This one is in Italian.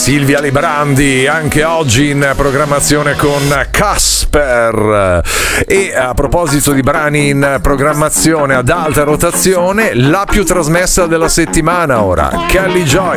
Silvia Librandi, anche oggi in programmazione con Casper. E a proposito di brani in programmazione ad alta rotazione, la più trasmessa della settimana ora, Kelly Joy.